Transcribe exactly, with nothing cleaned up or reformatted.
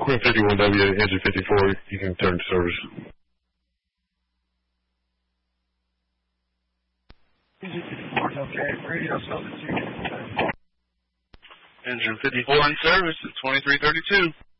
Quinn fifty-one W, engine fifty-four, you can turn to service. Okay, radio service. Engine fifty-four in service at twenty-three thirty-two.